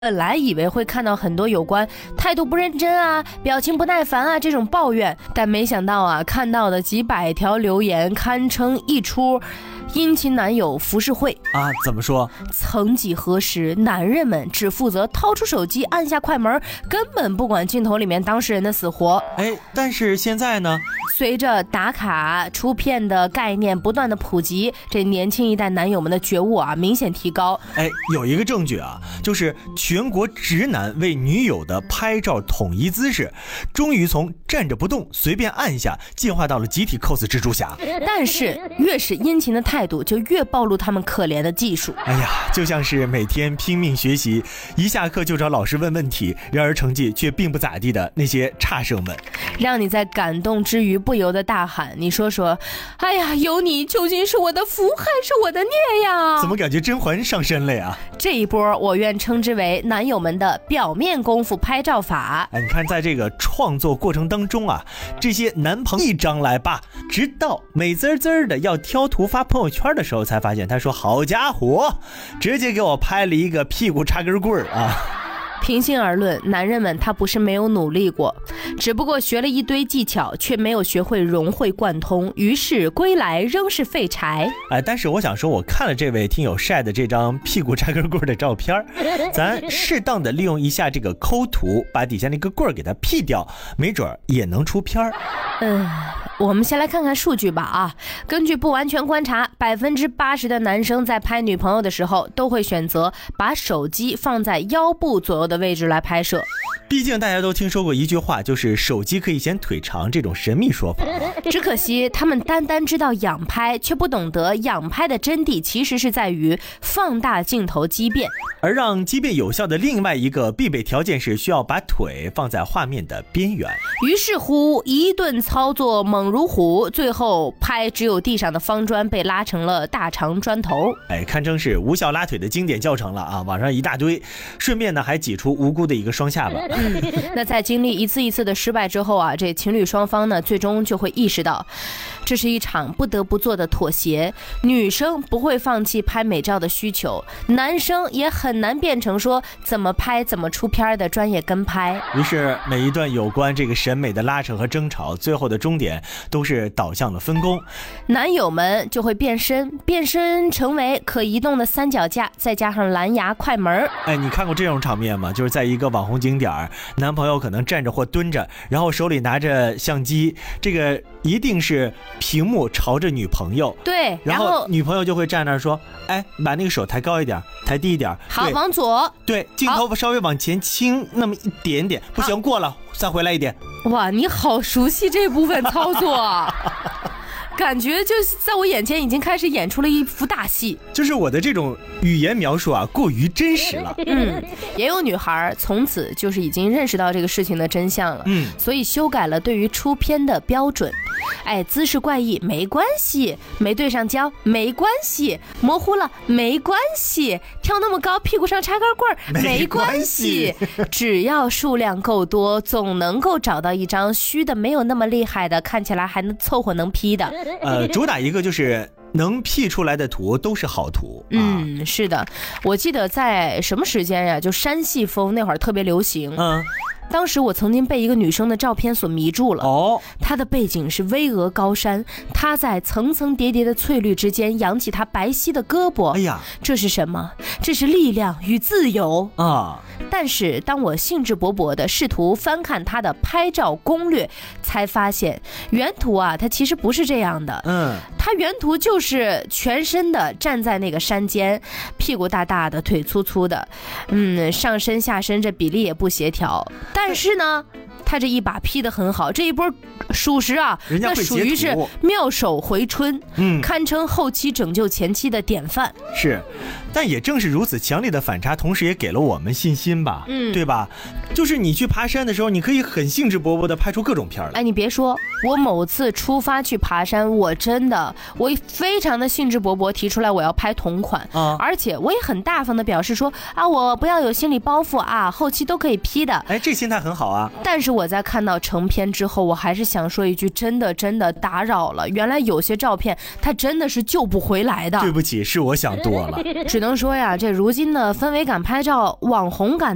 本来以为会看到很多有关态度不认真啊、表情不耐烦啊这种抱怨，但没想到啊，看到的几百条留言堪称一出殷勤男友浮世绘啊！怎么说？ 曾几何时，男人们只负责掏出手机按下快门，根本不管镜头里面当事人的死活。 但是现在呢？ 随着打卡出片的概念不断的普及，这年轻一代男友们的觉悟啊明显提高。 有一个证据啊，就是全国直男为女友的拍照统一姿势，终于从站着不动随便按下进化到了集体 cos 蜘蛛侠。 但是越是殷勤的态度，就越暴露他们可怜的技术。 就像是每天拼命学习，一下课就找老师问问题，然而成绩却并不咋地的那些差生们， 让你在感动之余不由得大喊：你说说，哎呀，有你究竟是我的福还是我的孽呀？ 怎么感觉甄嬛上身了呀？ 这一波我愿称之为男友们的表面功夫拍照法。 你看在这个创作过程当中啊，这些男朋友一张来吧，直到美滋滋的要挑图发朋友圈的时候才发现，他说好家伙，直接给我拍了一个屁股插根棍啊。 平心而论，男人们他不是没有努力过，只不过学了一堆技巧，却没有学会融会贯通，于是归来仍是废柴。 但是我想说，我看了这位听友晒的这张屁股插根棍的照片，咱适当的利用一下这个抠图，把底下那个棍给它 P 掉，没准也能出片。 我们先来看看数据吧啊！根据不完全观察，80%的男生在拍女朋友的时候都会选择把手机放在腰部左右的位置来拍摄。 毕竟大家都听说过一句话，就是手机可以显腿长这种神秘说法。 只可惜他们单知道仰拍，却不懂得仰拍的真谛其实是在于放大镜头畸变。 而让畸变有效的另外一个必备条件是需要把腿放在画面的边缘。 于是乎一顿操作猛如虎，最后拍只有地上的方砖被拉成了大长砖头。 堪称是无效拉腿的经典教程了啊！网上一大堆，顺便呢还挤出无辜的一个双下巴。 那在经历一次一次的失败之后啊，这情侣双方呢最终就会意识到，这是一场不得不做的妥协。女生不会放弃拍美照的需求，男生也很难变成说怎么拍怎么出片的专业跟拍。 于是每一段有关这个审美的拉扯和争吵，最后的终点都是导向了分工。 男友们就会变身成为可移动的三脚架，再加上蓝牙快门。 你看过这种场面吗？就是在一个网红景点，男朋友可能站着或蹲着，然后手里拿着相机，这个一定是屏幕朝着女朋友。 对， 然后女朋友就会站那儿说，你把那个手抬高一点，抬低一点。 好，往左。 对，镜头稍微往前倾那么一点点，不行，过了，再回来一点。 哇，你好熟悉这部分操作。感觉就在我眼前已经开始演出了一幅大戏， 就是我的这种语言描述啊过于真实了。 也有女孩从此就是已经认识到这个事情的真相了，所以修改了对于出片的标准。姿势怪异没关系，没对上焦没关系，模糊了没关系，跳那么高屁股上插根棍没关系，只要数量够多，总能够找到一张虚的没有那么厉害的，看起来还能凑合能 P 的。 主打一个就是能 P 出来的图都是好图。 是的，我记得在什么时间呀，就山系风那会儿特别流行。当时我曾经被一个女生的照片所迷住了。她的背景是巍峨高山，她在层层叠叠的翠绿之间扬起她白皙的胳膊。这是什么？这是力量与自由啊！但是当我兴致勃勃地试图翻看她的拍照攻略，才发现原图啊，它其实不是这样的。她原图就是全身的站在那个山间，屁股大大的，腿粗粗的，上身下身这比例也不协调。但是呢，他这一把 P 得很好，这一波属实啊，那属于是妙手回春，堪称后期拯救前期的典范。 是，但也正是如此强烈的反差，同时也给了我们信心吧，对吧？就是你去爬山的时候，你可以很兴致勃勃地拍出各种片来。 你别说，我某次出发去爬山，我非常的兴致勃勃提出来我要拍同款，而且我也很大方的表示说我不要有心理包袱啊，后期都可以 P 的。 这心态很好啊。 但是我在看到成片之后，我还是想说一句，真的打扰了，原来有些照片它真的是救不回来的。 对不起，是我想多了。 只能说呀，这如今的氛围感拍照、网红感